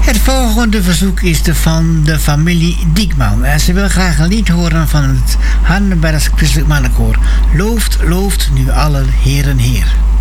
Het volgende verzoek is van de familie Diekman. En ze wil graag een lied horen van het Hardenbergs Christelijk Mannenkoor. Looft, looft nu alle Heer en Heer.